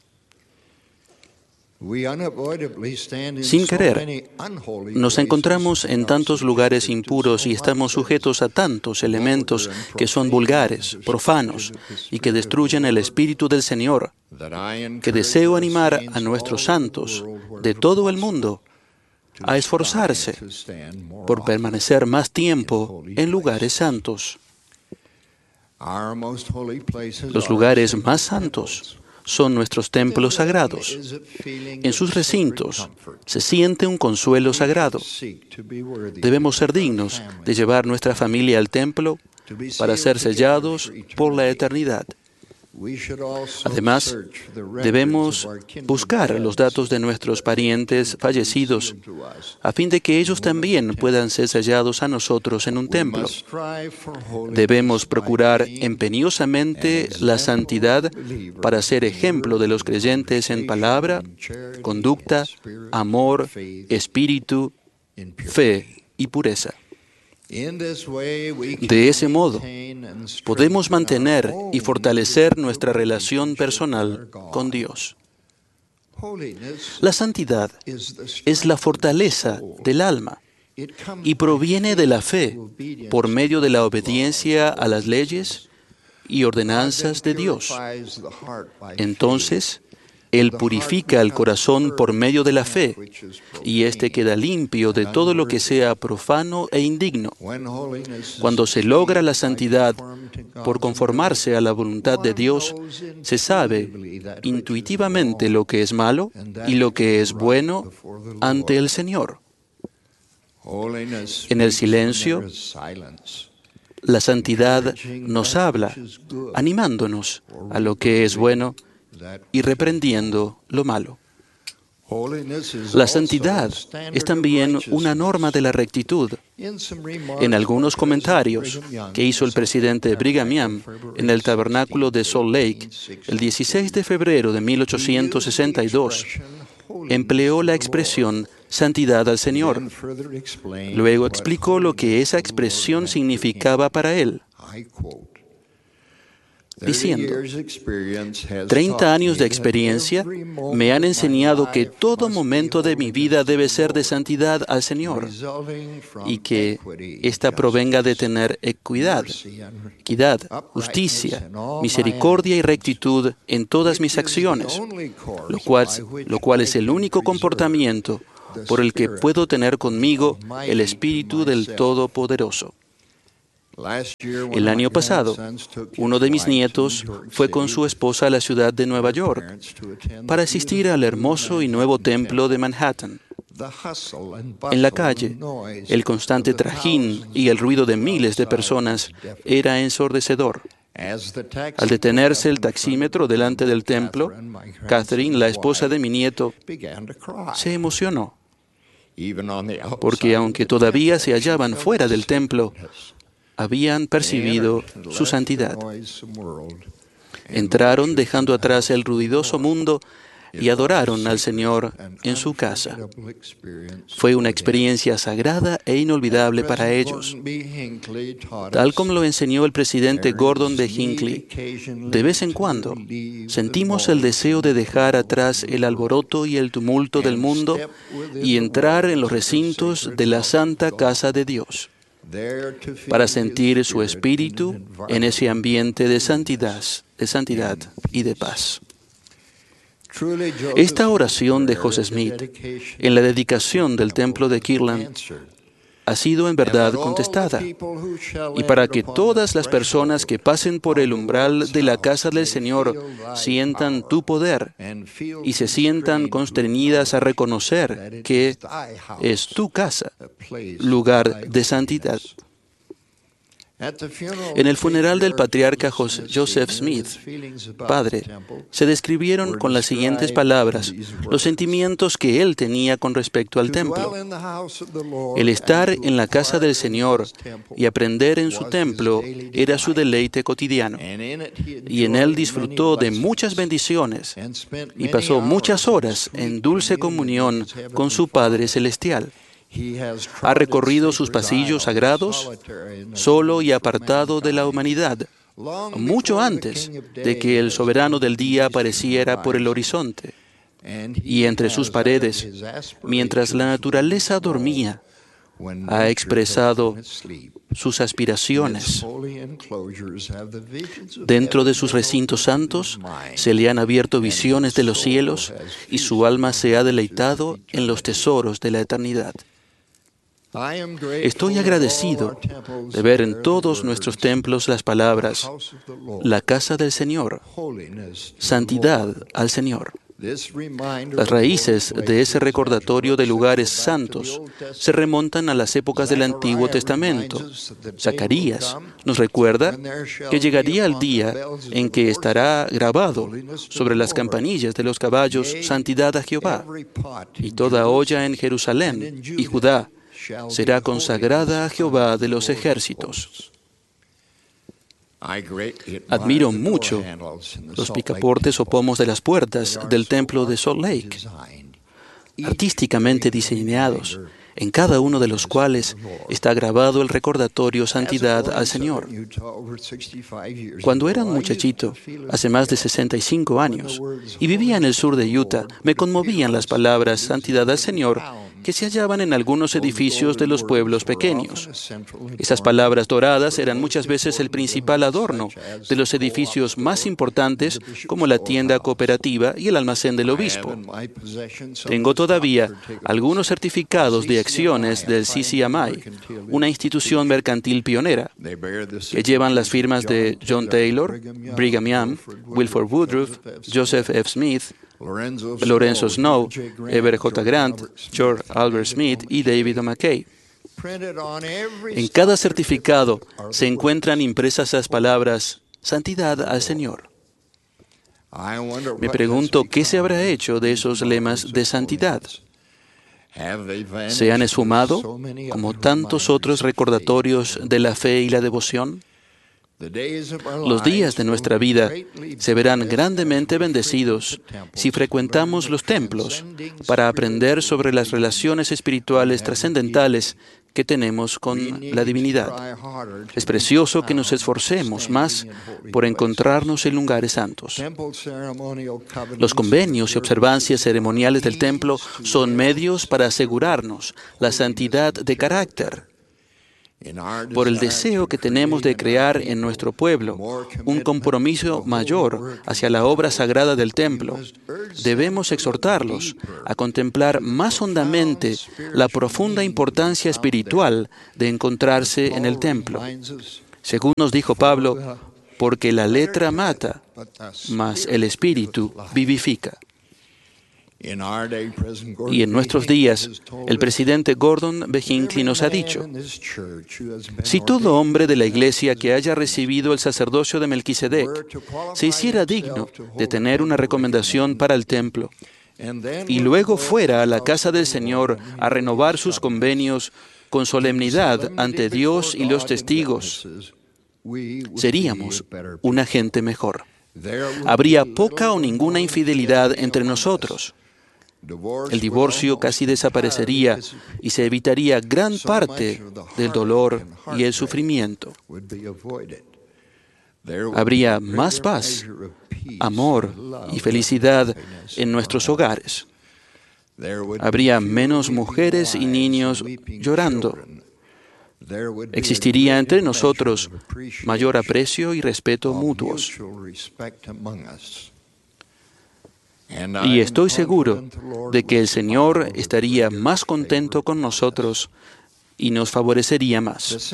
Sin querer, nos encontramos en tantos lugares impuros y estamos sujetos a tantos elementos que son vulgares, profanos y que destruyen el Espíritu del Señor, que deseo animar a nuestros santos de todo el mundo a esforzarse por permanecer más tiempo en lugares santos. Los lugares más santos son nuestros templos sagrados. En sus recintos se siente un consuelo sagrado. Debemos ser dignos de llevar nuestra familia al templo para ser sellados por la eternidad. Además, debemos buscar los datos de nuestros parientes fallecidos a fin de que ellos también puedan ser sellados a nosotros en un templo. Debemos procurar empeñosamente la santidad para ser ejemplo de los creyentes en palabra, conducta, amor, espíritu, fe y pureza. De ese modo, podemos mantener y fortalecer nuestra relación personal con Dios. La santidad es la fortaleza del alma y proviene de la fe por medio de la obediencia a las leyes y ordenanzas de Dios. Entonces, Él purifica el corazón por medio de la fe, y éste queda limpio de todo lo que sea profano e indigno. Cuando se logra la santidad por conformarse a la voluntad de Dios, se sabe intuitivamente lo que es malo y lo que es bueno ante el Señor. En el silencio, la santidad nos habla, animándonos a lo que es bueno y reprendiendo lo malo. La santidad es también una norma de la rectitud. En algunos comentarios que hizo el presidente Brigham Young en el tabernáculo de Salt Lake el dieciséis de febrero de mil ochocientos sesenta y dos, empleó la expresión santidad al Señor. Luego explicó lo que esa expresión significaba para él, diciendo, treinta años de experiencia me han enseñado que todo momento de mi vida debe ser de santidad al Señor y que ésta provenga de tener equidad, equidad, justicia, misericordia y rectitud en todas mis acciones, lo cual, lo cual es el único comportamiento por el que puedo tener conmigo el Espíritu del Todopoderoso. El año pasado, uno de mis nietos fue con su esposa a la ciudad de Nueva York para asistir al hermoso y nuevo templo de Manhattan. En la calle, el constante trajín y el ruido de miles de personas era ensordecedor. Al detenerse el taxímetro delante del templo, Catherine, la esposa de mi nieto, se emocionó, porque aunque todavía se hallaban fuera del templo, habían percibido su santidad. Entraron dejando atrás el ruidoso mundo y adoraron al Señor en su casa. Fue una experiencia sagrada e inolvidable para ellos. Tal como lo enseñó el presidente Gordon B. Hinckley, de vez en cuando sentimos el deseo de dejar atrás el alboroto y el tumulto del mundo y entrar en los recintos de la santa casa de Dios, para sentir su espíritu en ese ambiente de santidad, de santidad y de paz. Esta oración de Joseph Smith en la dedicación del templo de Kirtland ha sido en verdad contestada, y para que todas las personas que pasen por el umbral de la casa del Señor sientan tu poder y se sientan constreñidas a reconocer que es tu casa, lugar de santidad. En el funeral del patriarca Joseph Smith, padre, se describieron con las siguientes palabras los sentimientos que él tenía con respecto al templo. El estar en la casa del Señor y aprender en su templo era su deleite cotidiano, y en él disfrutó de muchas bendiciones y pasó muchas horas en dulce comunión con su Padre Celestial. Ha recorrido sus pasillos sagrados solo y apartado de la humanidad, mucho antes de que el soberano del día apareciera por el horizonte. Y entre sus paredes, mientras la naturaleza dormía, ha expresado sus aspiraciones. Dentro de sus recintos santos se le han abierto visiones de los cielos y su alma se ha deleitado en los tesoros de la eternidad. Estoy agradecido de ver en todos nuestros templos las palabras, la casa del Señor, santidad al Señor. Las raíces de ese recordatorio de lugares santos se remontan a las épocas del Antiguo Testamento. Zacarías nos recuerda que llegaría el día en que estará grabado sobre las campanillas de los caballos santidad a Jehová, y toda olla en Jerusalén y Judá será consagrada a Jehová de los ejércitos. Admiro mucho los picaportes o pomos de las puertas del templo de Salt Lake, artísticamente diseñados, en cada uno de los cuales está grabado el recordatorio santidad al Señor. Cuando era un muchachito, hace más de sesenta y cinco años, y vivía en el sur de Utah, me conmovían las palabras santidad al Señor que se hallaban en algunos edificios de los pueblos pequeños. Esas palabras doradas eran muchas veces el principal adorno de los edificios más importantes, como la tienda cooperativa y el almacén del obispo. Tengo todavía algunos certificados de acciones del C C M I, una institución mercantil pionera, que llevan las firmas de John Taylor, Brigham Young, Wilford Woodruff, Joseph F. Smith, Lorenzo Snow, Everett J. Grant, George Albert Smith y David O. McKay. En cada certificado se encuentran impresas las palabras santidad al Señor. Me pregunto qué se habrá hecho de esos lemas de santidad. ¿Se han esfumado como tantos otros recordatorios de la fe y la devoción? Los días de nuestra vida se verán grandemente bendecidos si frecuentamos los templos para aprender sobre las relaciones espirituales trascendentales que tenemos con la divinidad. Es precioso que nos esforcemos más por encontrarnos en lugares santos. Los convenios y observancias ceremoniales del templo son medios para asegurarnos la santidad de carácter. Por el deseo que tenemos de crear en nuestro pueblo un compromiso mayor hacia la obra sagrada del templo, debemos exhortarlos a contemplar más hondamente la profunda importancia espiritual de encontrarse en el templo. Según nos dijo Pablo, porque la letra mata, mas el espíritu vivifica. Y en nuestros días, el presidente Gordon B. Hinckley nos ha dicho, si todo hombre de la iglesia que haya recibido el sacerdocio de Melquisedec se hiciera digno de tener una recomendación para el templo, y luego fuera a la casa del Señor a renovar sus convenios con solemnidad ante Dios y los testigos, seríamos una gente mejor. Habría poca o ninguna infidelidad entre nosotros. El divorcio casi desaparecería y se evitaría gran parte del dolor y el sufrimiento. Habría más paz, amor y felicidad en nuestros hogares. Habría menos mujeres y niños llorando. Existiría entre nosotros mayor aprecio y respeto mutuos. Y estoy seguro de que el Señor estaría más contento con nosotros y nos favorecería más.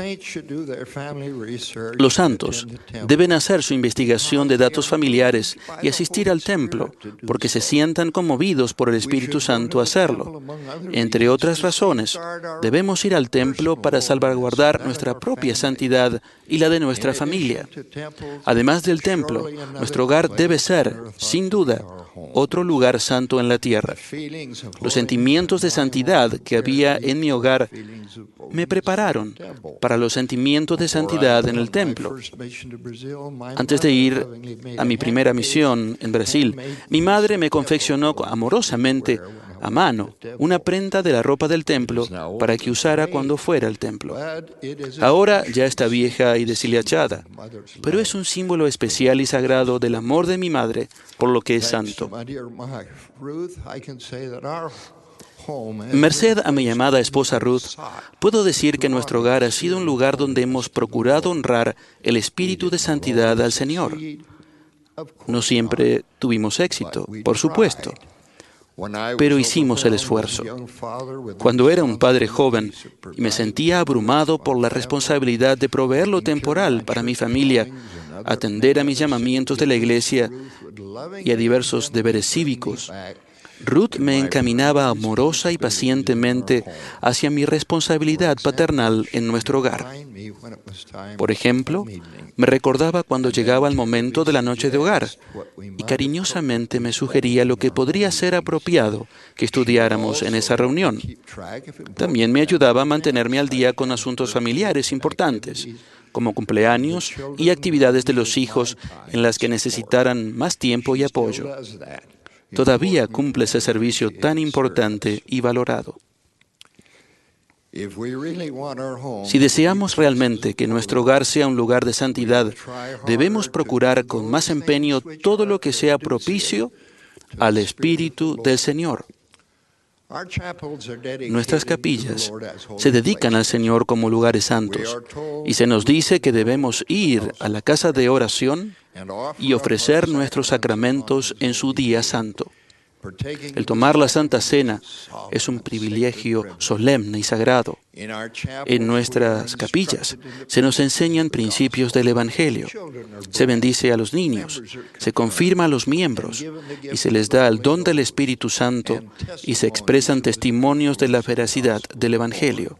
Los santos deben hacer su investigación de datos familiares y asistir al templo, porque se sientan conmovidos por el Espíritu Santo a hacerlo. Entre otras razones, debemos ir al templo para salvaguardar nuestra propia santidad y la de nuestra familia. Además del templo, nuestro hogar debe ser, sin duda, otro lugar santo en la tierra. Los sentimientos de santidad que había en mi hogar me prepararon para los sentimientos de santidad en el templo. Antes de ir a mi primera misión en Brasil, mi madre me confeccionó amorosamente a mano una prenda de la ropa del templo para que usara cuando fuera al templo. Ahora ya está vieja y deshilachada, pero es un símbolo especial y sagrado del amor de mi madre por lo que es santo. Merced a mi amada esposa Ruth, puedo decir que nuestro hogar ha sido un lugar donde hemos procurado honrar el espíritu de santidad al Señor. No siempre tuvimos éxito, por supuesto, pero hicimos el esfuerzo. Cuando era un padre joven y me sentía abrumado por la responsabilidad de proveer lo temporal para mi familia, atender a mis llamamientos de la iglesia y a diversos deberes cívicos, Ruth me encaminaba amorosa y pacientemente hacia mi responsabilidad paternal en nuestro hogar. Por ejemplo, me recordaba cuando llegaba el momento de la noche de hogar y cariñosamente me sugería lo que podría ser apropiado que estudiáramos en esa reunión. También me ayudaba a mantenerme al día con asuntos familiares importantes, como cumpleaños y actividades de los hijos en las que necesitaran más tiempo y apoyo. Todavía cumple ese servicio tan importante y valorado. Si deseamos realmente que nuestro hogar sea un lugar de santidad, debemos procurar con más empeño todo lo que sea propicio al Espíritu del Señor. Nuestras capillas se dedican al Señor como lugares santos y se nos dice que debemos ir a la casa de oración y ofrecer nuestros sacramentos en su día santo. El tomar la Santa Cena es un privilegio solemne y sagrado. En nuestras capillas se nos enseñan principios del Evangelio, se bendice a los niños, se confirma a los miembros y se les da el don del Espíritu Santo y se expresan testimonios de la veracidad del Evangelio.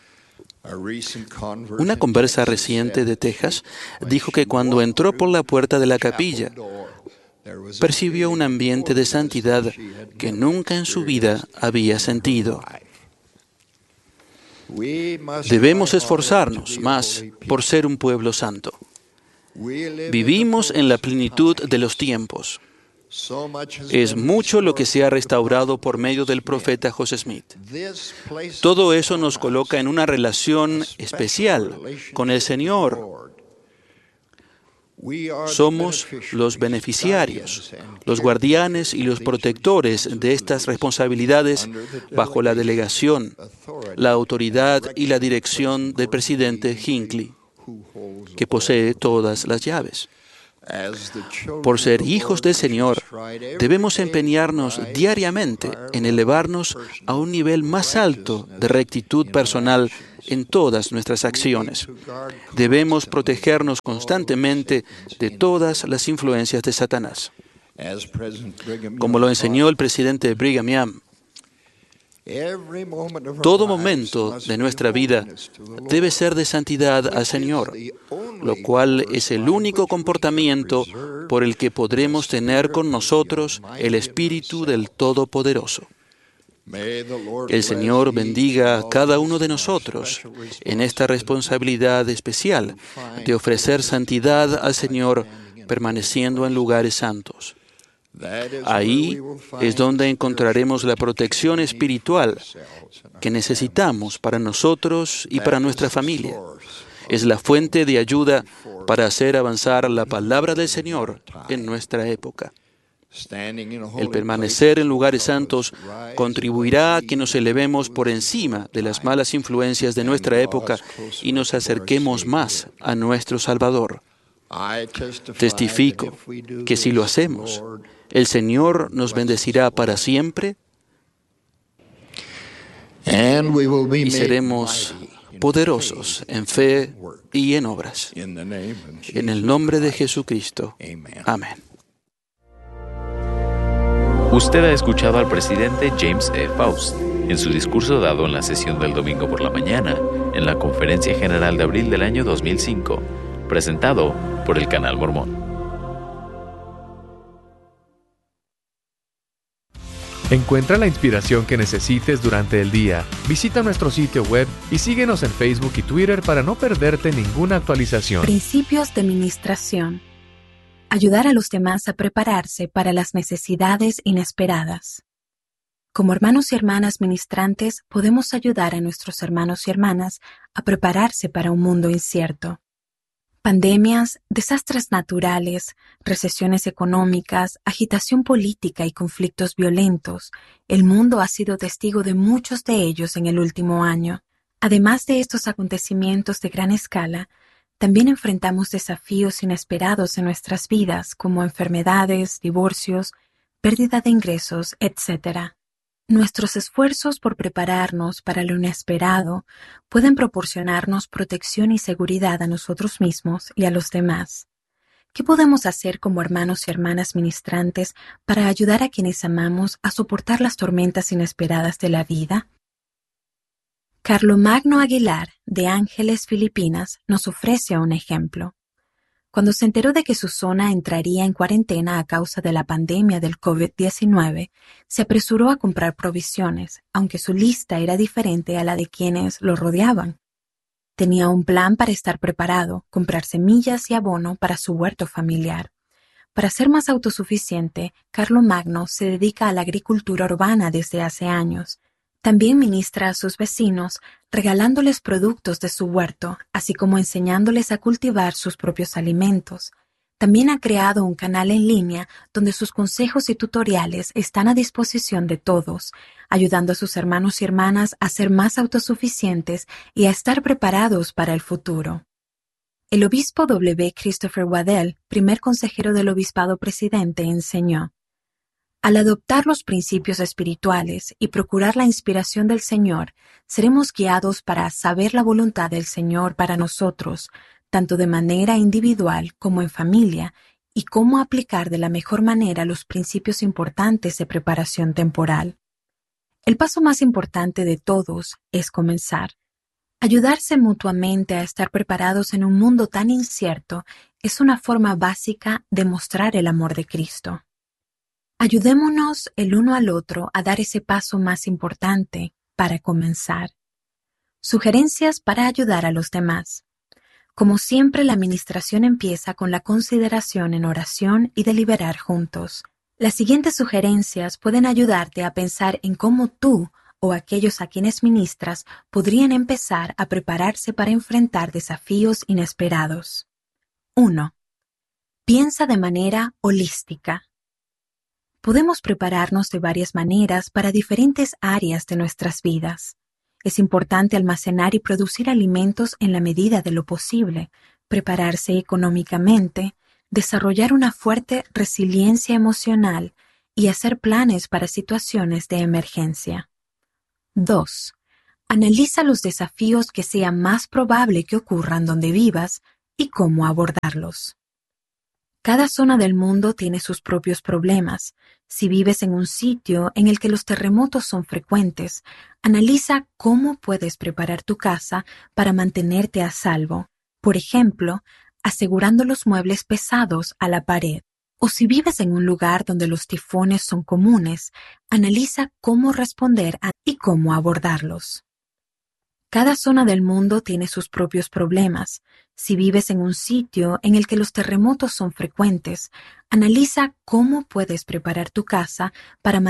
Una conversa reciente de Texas dijo que cuando entró por la puerta de la capilla, percibió un ambiente de santidad que nunca en su vida había sentido. Debemos esforzarnos más por ser un pueblo santo. Vivimos en la plenitud de los tiempos. Es mucho lo que se ha restaurado por medio del profeta José Smith. Todo eso nos coloca en una relación especial con el Señor. Somos los beneficiarios, los guardianes y los protectores de estas responsabilidades bajo la delegación, la autoridad y la dirección del presidente Hinckley, que posee todas las llaves. Por ser hijos del Señor, debemos empeñarnos diariamente en elevarnos a un nivel más alto de rectitud personal en todas nuestras acciones. Debemos protegernos constantemente de todas las influencias de Satanás. Como lo enseñó el presidente Brigham Young, todo momento de nuestra vida debe ser de santidad al Señor, lo cual es el único comportamiento por el que podremos tener con nosotros el Espíritu del Todopoderoso. El Señor bendiga a cada uno de nosotros en esta responsabilidad especial de ofrecer santidad al Señor permaneciendo en lugares santos. Ahí es donde encontraremos la protección espiritual que necesitamos para nosotros y para nuestra familia. Es la fuente de ayuda para hacer avanzar la palabra del Señor en nuestra época. El permanecer en lugares santos contribuirá a que nos elevemos por encima de las malas influencias de nuestra época y nos acerquemos más a nuestro Salvador. Testifico que si lo hacemos, el Señor nos bendecirá para siempre y seremos poderosos en fe y en obras. En el nombre de Jesucristo. Amén. Usted ha escuchado al presidente James E. Faust en su discurso dado en la sesión del domingo por la mañana en la Conferencia General de abril del año dos mil cinco, presentado por el Canal Mormón. Encuentra la inspiración que necesites durante el día. Visita nuestro sitio web y síguenos en Facebook y Twitter para no perderte ninguna actualización. Principios de ministración. Ayudar a los demás a prepararse para las necesidades inesperadas. Como hermanos y hermanas ministrantes, podemos ayudar a nuestros hermanos y hermanas a prepararse para un mundo incierto. Pandemias, desastres naturales, recesiones económicas, agitación política y conflictos violentos. El mundo ha sido testigo de muchos de ellos en el último año. Además de estos acontecimientos de gran escala, también enfrentamos desafíos inesperados en nuestras vidas, como enfermedades, divorcios, pérdida de ingresos, etcétera. Nuestros esfuerzos por prepararnos para lo inesperado pueden proporcionarnos protección y seguridad a nosotros mismos y a los demás. ¿Qué podemos hacer como hermanos y hermanas ministrantes para ayudar a quienes amamos a soportar las tormentas inesperadas de la vida? Carlomagno Aguilar, de Ángeles, Filipinas, nos ofrece un ejemplo. Cuando se enteró de que su zona entraría en cuarentena a causa de la pandemia del COVID diecinueve, se apresuró a comprar provisiones, aunque su lista era diferente a la de quienes lo rodeaban. Tenía un plan para estar preparado, comprar semillas y abono para su huerto familiar. Para ser más autosuficiente, Carlomagno se dedica a la agricultura urbana desde hace años. También ministra a sus vecinos, regalándoles productos de su huerto, así como enseñándoles a cultivar sus propios alimentos. También ha creado un canal en línea donde sus consejos y tutoriales están a disposición de todos, ayudando a sus hermanos y hermanas a ser más autosuficientes y a estar preparados para el futuro. El obispo W. Christopher Waddell, primer consejero del obispado presidente, enseñó: al adoptar los principios espirituales y procurar la inspiración del Señor, seremos guiados para saber la voluntad del Señor para nosotros, tanto de manera individual como en familia, y cómo aplicar de la mejor manera los principios importantes de preparación temporal. El paso más importante de todos es comenzar. Ayudarse mutuamente a estar preparados en un mundo tan incierto es una forma básica de mostrar el amor de Cristo. Ayudémonos el uno al otro a dar ese paso más importante para comenzar. Sugerencias para ayudar a los demás. Como siempre, la administración empieza con la consideración en oración y deliberar juntos. Las siguientes sugerencias pueden ayudarte a pensar en cómo tú o aquellos a quienes ministras podrían empezar a prepararse para enfrentar desafíos inesperados. uno. Piensa de manera holística. Podemos prepararnos de varias maneras para diferentes áreas de nuestras vidas. Es importante almacenar y producir alimentos en la medida de lo posible, prepararse económicamente, desarrollar una fuerte resiliencia emocional y hacer planes para situaciones de emergencia. dos. Analiza los desafíos que sea más probable que ocurran donde vivas y cómo abordarlos. Cada zona del mundo tiene sus propios problemas. Si vives en un sitio en el que los terremotos son frecuentes, analiza cómo puedes preparar tu casa para mantenerte a salvo. Por ejemplo, asegurando los muebles pesados a la pared. O si vives en un lugar donde los tifones son comunes, analiza cómo responder a y cómo abordarlos. Cada zona del mundo tiene sus propios problemas. Si vives en un sitio en el que los terremotos son frecuentes, analiza cómo puedes preparar tu casa para mantener